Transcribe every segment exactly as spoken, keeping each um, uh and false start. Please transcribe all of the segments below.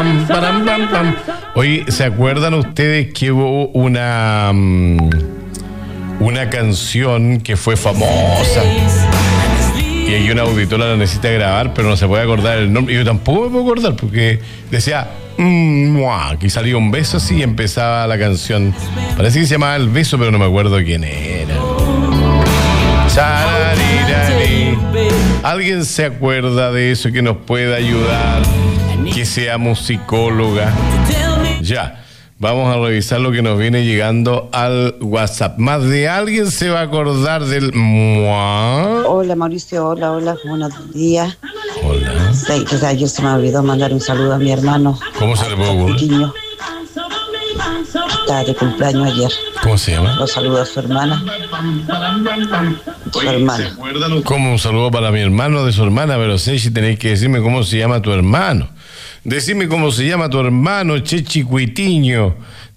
Param, pam, pam. Oye, ¿se acuerdan ustedes que hubo una um, una canción que fue famosa? Y hay una auditora la necesita grabar, pero no se puede acordar el nombre. Y yo tampoco me puedo acordar porque decía ¡mua! Que salía un beso así y empezaba la canción. Parece que se llamaba El Beso, pero no me acuerdo quién era. Chararirari. ¿Alguien se acuerda de eso que nos pueda ayudar? Que sea musicóloga. Ya, vamos a revisar lo que nos viene llegando al WhatsApp. Más de alguien se va a acordar del ¡mua! Hola Mauricio, hola, hola, buenos días. Hola. Sí, o sea, yo se me olvidó mandar un saludo a mi hermano. ¿Cómo se le puede ocurrir? Está de cumpleaños ayer. ¿Cómo se llama? Los saludo a su hermana. Su hermana. Como un saludo para mi hermano de su hermana, pero sé si tenéis que decirme cómo se llama tu hermano. Decime cómo se llama tu hermano, Chechi Cuitiño.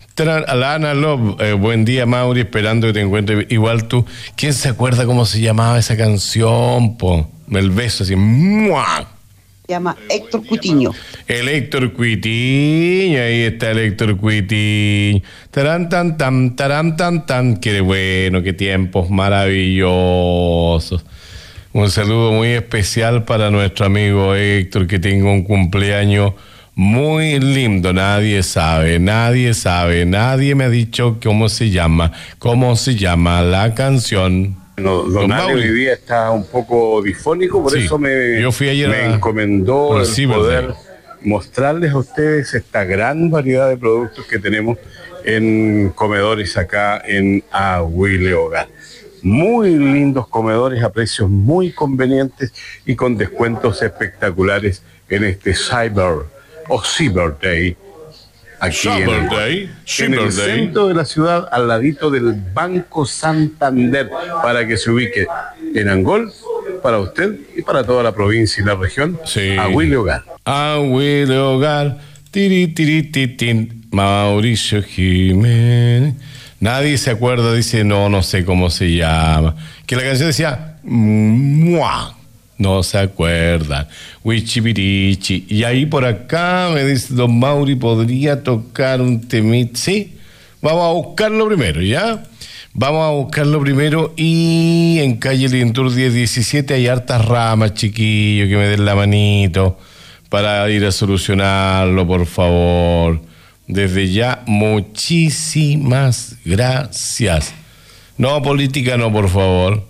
Ana Love, eh, buen día, Mauri, esperando que te encuentres igual tú. ¿Quién se acuerda cómo se llamaba esa canción, po? El beso así, ¡mua! Se llama Héctor Cuitiño. El Héctor Cuitiño, ahí está el Héctor Cuitiño. Tarán, tan, tan, tarán, tan, tan. Qué bueno, qué tiempos maravillosos. Un saludo muy especial para nuestro amigo Héctor, que tenga un cumpleaños muy lindo. Nadie sabe, nadie sabe, nadie me ha dicho cómo se llama, cómo se llama la canción. No, don Ale hoy día está un poco difónico, por sí, eso me, yo fui ayer me a, encomendó el sí, poder verdad. mostrarles a ustedes esta gran variedad de productos que tenemos en comedores acá en Agüile Hogar. Muy lindos comedores a precios muy convenientes y con descuentos espectaculares en este Cyber o Cyber Day. Aquí en el, Day, en el centro de la ciudad, al ladito del Banco Santander, para que se ubique en Angol, para usted y para toda la provincia y la región. Sí. Agüile Hogar. Agüile Hogar, tiri, tiri, titín, Mauricio Jiménez. Nadie se acuerda, dice, no, no sé cómo se llama. Que la canción decía, ¡mua! No se acuerdan. Wichipirichi. Y ahí por acá me dice don Mauri, ¿podría tocar un temita? Sí, vamos a buscarlo primero, ¿ya? Vamos a buscarlo primero. Y en calle Lintur diez diecisiete hay hartas ramas, chiquillos, que me den la manito para ir a solucionarlo, por favor. Desde ya, muchísimas gracias. No, política no, por favor.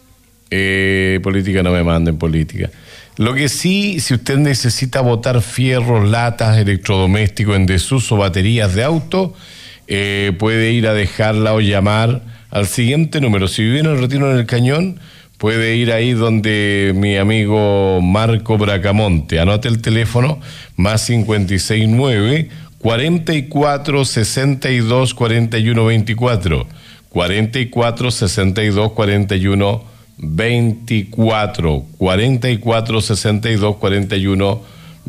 Eh, política no me manden política. Lo que sí, si usted necesita botar fierros, latas, electrodomésticos en desuso, baterías de auto, eh, puede ir a dejarla o llamar al siguiente número. Si vive en el Retiro en el Cañón, puede ir ahí donde mi amigo Marco Bracamonte. Anote el teléfono, más cincuenta y seis nueve, cuarenta y cuatro, sesenta y dos, cuarenta y uno, veinticuatro. cuarenta y cuatro, sesenta y dos, cuarenta y uno, veinticuatro. cuarenta y cuatro, sesenta y dos, cuarenta y uno,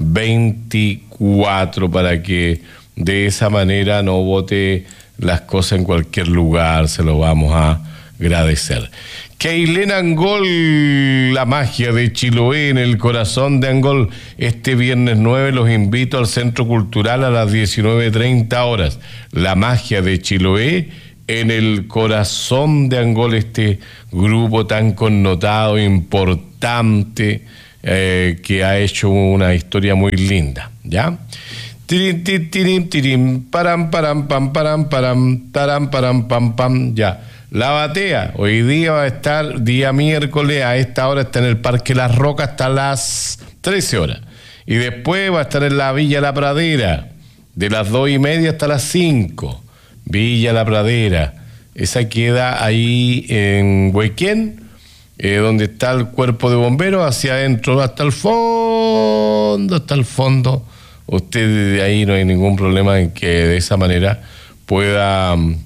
veinticuatro, para que de esa manera no bote las cosas en cualquier lugar. Se lo vamos a agradecer. Keilén Angol, la magia de Chiloé, en el corazón de Angol. Este viernes nueve los invito al Centro Cultural a las diecinueve treinta horas. La magia de Chiloé, en el corazón de Angol, este grupo tan connotado, importante, eh, que ha hecho una historia muy linda, ¿ya? Tirim, tirim, tirim, tirim, param, param, pam, param, param, taram, param, pam, pam, ya. La Batea, hoy día va a estar, día miércoles, a esta hora está en el Parque Las Rocas hasta las trece horas. Y después va a estar en la Villa La Pradera, de las dos y media hasta las cinco. Villa La Pradera, esa queda ahí en Huequén, eh, donde está el cuerpo de bomberos, hacia adentro, hasta el fondo, hasta el fondo. Usted de ahí no hay ningún problema en que de esa manera pueda um,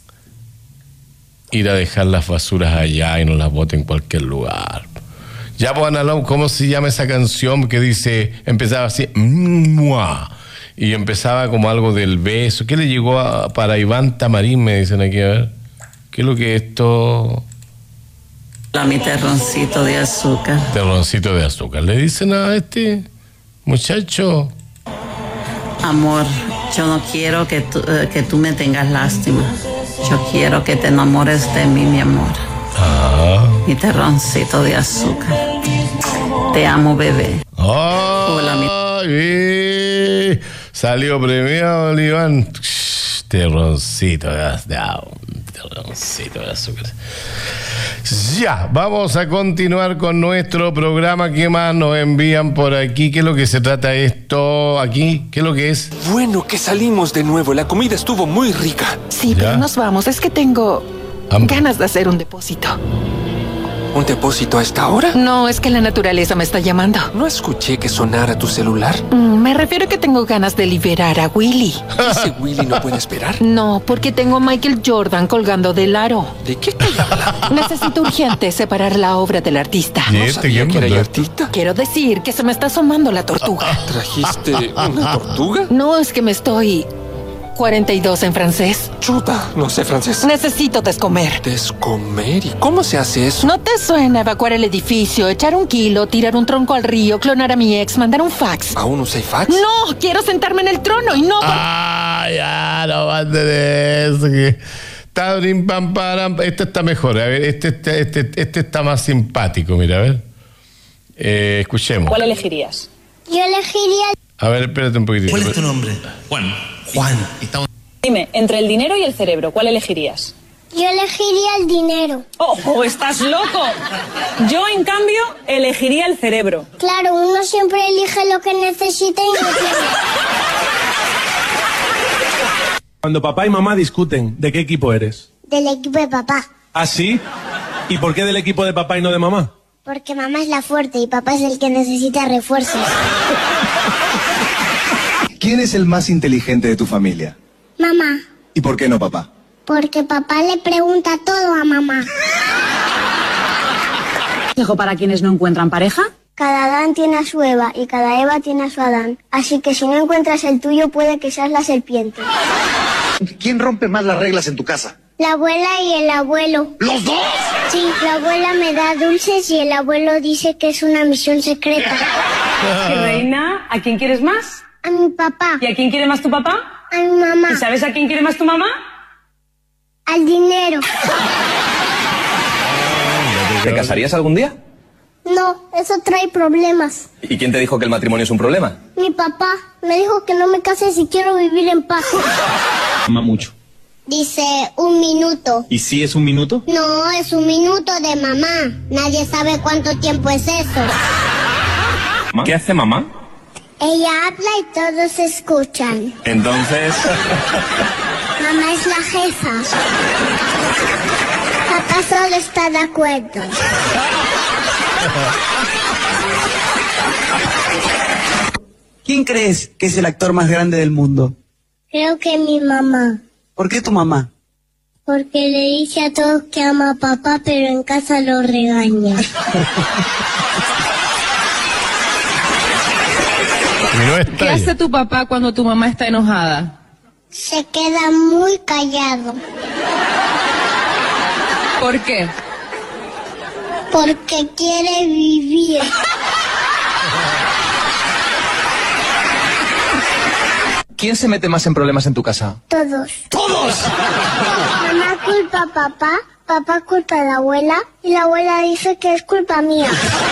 ir a dejar las basuras allá y no las bote en cualquier lugar. Ya, pues, Ana Lau, ¿cómo se llama esa canción que dice, empezaba así, ¡mua! Y empezaba como algo del beso? ¿Qué le llegó a, para Iván Tamarín, me dicen aquí? A ver, ¿qué es lo que es esto? A mi terroncito de azúcar. Terroncito de azúcar. ¿Le dicen a este muchacho? Amor, yo no quiero que tú, eh, que tú me tengas lástima. Yo quiero que te enamores de mí, mi amor. Ah. Mi terroncito de azúcar. Te amo, bebé. Oh, Hola, mi... Ay, salió premiado el Iván. Terroncito de azúcar. Terroncito de azúcar. Ya, vamos a continuar con nuestro programa. ¿Qué más nos envían por aquí? ¿Qué es lo que se trata esto aquí? ¿Qué es lo que es? Bueno, que salimos de nuevo. La comida estuvo muy rica. Sí, ¿Ya? pero nos vamos. Es que tengo Hambre. ganas de hacer un depósito. ¿Un depósito a esta hora? No, es que la naturaleza me está llamando. No escuché que sonara tu celular. Mm, me refiero a que tengo ganas de liberar a Willy. ¿Ese Willy no puede esperar? No, porque tengo a Michael Jordan colgando del aro. ¿De qué estoy hablando? Necesito urgente separar la obra del artista. ¿Y No este sabía quién que era mandó? artista. Quiero decir que se me está asomando la tortuga. ¿Trajiste una tortuga? No, es que me estoy... cuarenta y dos en francés. Chuta, no sé francés. Necesito descomer. Descomer. ¿Y cómo se hace eso? ¿No te suena evacuar el edificio, echar un kilo, tirar un tronco al río, clonar a mi ex, mandar un fax? ¿Aún usé fax? No, quiero sentarme en el trono y no... Ah, ya, no mande de eso. Que... Tabrim, pam, param. Este está mejor. A ver, este, este, este, este está más simpático. Mira, a ver. Eh, escuchemos. ¿Cuál elegirías? Yo elegiría A ver, espérate un poquitito. ¿Cuál es tu nombre? Juan. Juan. Estamos... Dime, entre el dinero y el cerebro, ¿cuál elegirías? Yo elegiría el dinero. ¡Oh, estás loco! Yo, en cambio, elegiría el cerebro. Claro, uno siempre elige lo que necesita y no tiene. Cuando papá y mamá discuten, ¿de qué equipo eres? Del equipo de papá. ¿Ah, sí? ¿Y por qué del equipo de papá y no de mamá? Porque mamá es la fuerte y papá es el que necesita refuerzos. ¿Quién es el más inteligente de tu familia? Mamá. ¿Y por qué no papá? Porque papá le pregunta todo a mamá. ¿Consejo para quienes no encuentran pareja? Cada Adán tiene a su Eva y cada Eva tiene a su Adán. Así que si no encuentras el tuyo, puede que seas la serpiente. ¿Quién rompe más las reglas en tu casa? La abuela y el abuelo. ¿Los dos? Sí, la abuela me da dulces y el abuelo dice que es una misión secreta. Reina, ¿a quién quieres más? A mi papá. ¿Y a quién quiere más tu papá? A mi mamá. ¿Y sabes a quién quiere más tu mamá? Al dinero. ¿Te casarías algún día? No, eso trae problemas. ¿Y quién te dijo que el matrimonio es un problema? Mi papá me dijo que no me case si quiero vivir en paz. Ama mucho. Dice un minuto. ¿Y si es un minuto? No, es un minuto de mamá. Nadie sabe cuánto tiempo es eso. ¿Qué hace mamá? Ella habla y todos escuchan. Entonces... Mamá es la jefa. Papá solo está de acuerdo. ¿Quién crees que es el actor más grande del mundo? Creo que mi mamá. ¿Por qué tu mamá? Porque le dice a todos que ama a papá, pero en casa lo regaña. ¿Qué hace tu papá cuando tu mamá está enojada? Se queda muy callado. ¿Por qué? Porque quiere vivir. ¿Quién se mete más en problemas en tu casa? Todos. ¡Todos! Mamá culpa a papá, papá culpa a la abuela y la abuela dice que es culpa mía.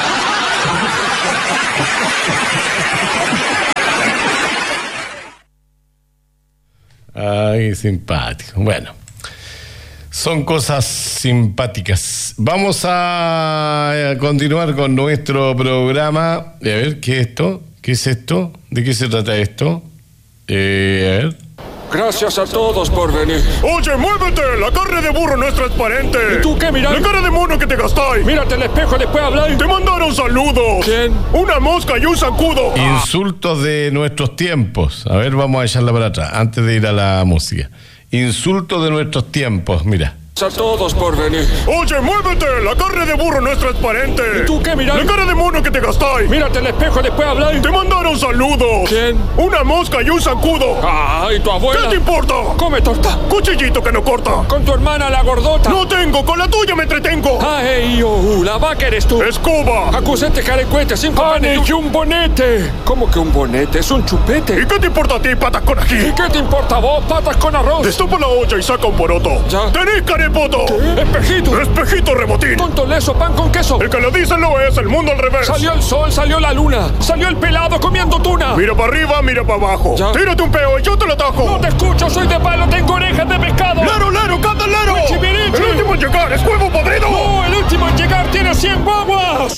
Ay, simpático. Bueno, son cosas simpáticas. Vamos a continuar con nuestro programa. A ver, ¿qué es esto? ¿Qué es esto? ¿De qué se trata esto? Eh, a ver. Gracias a todos por venir. Oye, muévete, la carne de burro no es transparente. ¿Y tú qué miras? La cara de mono que te gastáis. Mírate al espejo, después habláis. Te mandaron saludos. ¿Quién? Una mosca y un zancudo. Insultos de nuestros tiempos. A ver, vamos a echarla para atrás, antes de ir a la música. Insultos de nuestros tiempos, mira. A todos por venir. Oye, muévete, la carne de burro no es transparente. ¿Y tú qué miras? La cara de mono que te gastáis. Mírate al espejo, después habláis. Te mandaron saludos. ¿Quién? Una mosca y un zancudo. Ay, tu abuela. ¿Qué te importa? Come torta. Cuchillito que no corta. Con tu hermana la gordota. No tengo, con la tuya me entretengo. Ay, oh, la vaca eres tú. Escoba. Acusete carecuete, cinco panes y un bonete. ¿Cómo que un bonete? Es un chupete. ¿Y qué te importa a ti, patas con ají? ¿Y qué te importa a vos, patas con arroz? Destapa la olla y saca un poroto. ¿Ya? ¡Tenés carepoto! ¿Qué? Espejito. Espejito rebotín. Tonto leso, pan con queso. El que lo dice lo es, el mundo al revés. Salió el sol, salió la luna. Salió el pelado comiendo tuna. Mira para arriba, mira para abajo. ¿Ya? Tírate un peo y yo te lo atajo. No te escucho, soy de palo, tengo orejas de pescado. ¡Lero, lero, canta lero! ¡Chimirichi! ¡El último en llegar es huevo podrido! ¡No, el último en llegar tiene cien guaguas!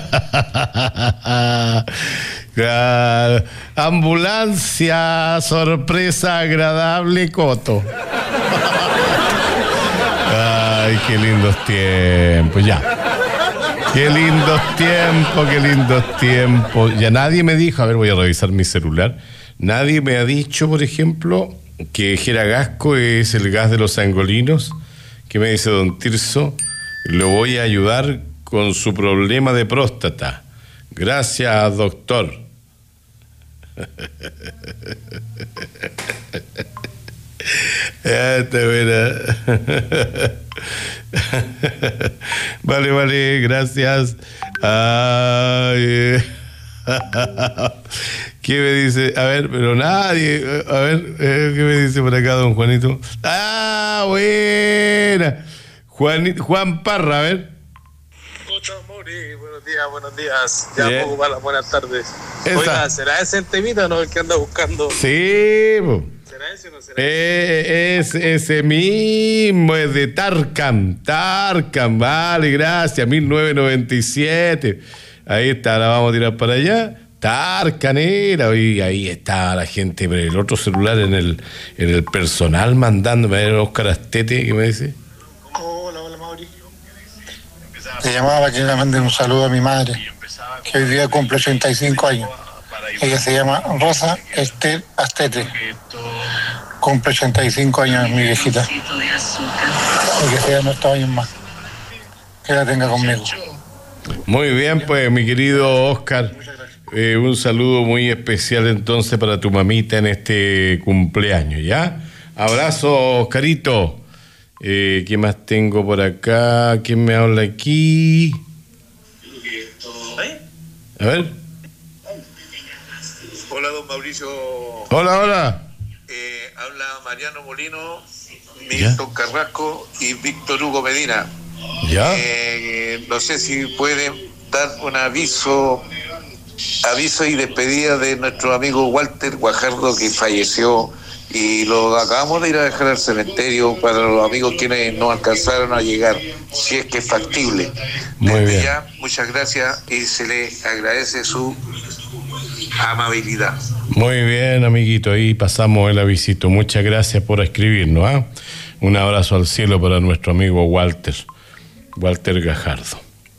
Claro. Ambulancia, sorpresa agradable, Coto. Ay, qué lindos tiempos, ya. Qué lindos tiempos, qué lindos tiempos. Ya nadie me dijo, a ver, voy a revisar mi celular. Nadie me ha dicho, por ejemplo, que Geragasco es el gas de los angolinos. ¿Qué me dice don Tirso? Lo voy a ayudar con su problema de próstata. Gracias, doctor. Ya está buena. Vale, vale, gracias. Ay. ¿Qué me dice? A ver, pero nadie. A ver, ¿qué me dice por acá don Juanito? Ah, buena. Juan, Juan Parra, a ver. Buenos días, buenos días. Ya Bien. poco para las buenas tardes. Esa. Oiga, ¿será ese el temita o no el que anda buscando? Sí, po. ¿Será ese o no será Eh, es ese mismo, es de Tarkan. Tarkan, vale, gracias. mil novecientos noventa y siete. Ahí está, la vamos a tirar para allá. Tarkan era, y ahí está la gente, pero el otro celular en el, en el personal mandándome. A ver, Oscar Astete, ¿qué me dice? Hola, hola, Mauri. Te llamaba para que le mande un saludo a mi madre, que hoy día cumple ochenta y cinco años. Ella se llama Rosa Estel Astete. Cumple ochenta y cinco años, mi viejita. Y que sea nuestros años más. Que la tenga conmigo. Muy bien, pues, mi querido Oscar. Eh, un saludo muy especial entonces para tu mamita en este cumpleaños, ¿ya? Abrazo, Oscarito. Eh, ¿Qué más tengo por acá? ¿Quién me habla aquí? A ver. Hola, don Mauricio. Hola, hola. Eh, habla Mariano Molino, Milton Carrasco y Víctor Hugo Medina. ¿Ya? Eh, no sé si pueden dar un aviso, aviso y despedida de nuestro amigo Walter Guajardo, que falleció. Y lo acabamos de ir a dejar al cementerio para los amigos quienes no alcanzaron a llegar, si es que es factible. Muy Desde bien. ya, muchas gracias y se le agradece su amabilidad. Muy bien, amiguito, ahí pasamos el avisito. Muchas gracias por escribirnos, ¿ah? Un abrazo al cielo para nuestro amigo Walter, Walter Gajardo.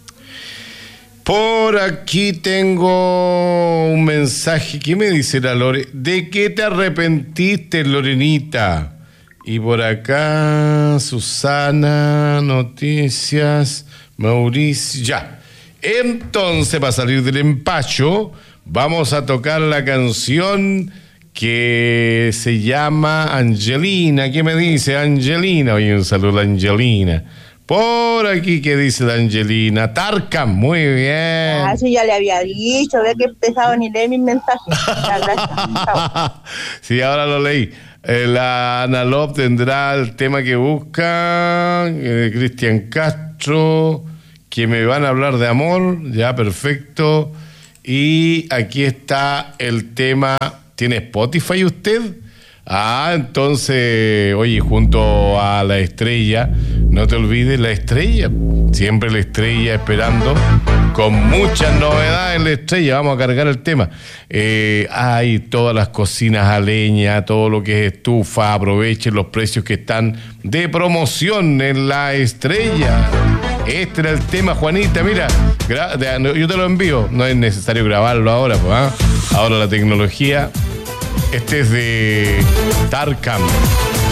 Por aquí tengo un mensaje. ¿Qué me dice la Lore? ¿De qué te arrepentiste, Lorenita? Y por acá, Susana, noticias, Mauricio, ya. Entonces, para salir del empacho, vamos a tocar la canción que se llama Angelina. ¿Qué me dice Angelina? Oye, un saludo a Angelina. Por aquí, ¿qué dice la Angelina? Tarkan, muy bien. Ah, eso ya le había dicho, ve que he empezado ni leer mis mensajes. Ya, gracias. Chao. Sí, ahora lo leí. Eh, la Ana Lop tendrá el tema que busca, eh, Cristian Castro, que me van a hablar de amor, ya, perfecto. Y aquí está el tema, ¿tiene Spotify usted? Ah, entonces, oye, junto a la estrella, no te olvides la estrella, siempre la estrella esperando, con muchas novedades en la estrella, vamos a cargar el tema. Eh, hay todas las cocinas a leña, todo lo que es estufa, aprovechen los precios que están de promoción en la estrella. Este era el tema, Juanita, mira, gra- de- yo te lo envío, no es necesario grabarlo ahora, pues, ¿ah? Ahora la tecnología. Este es de Tarkan.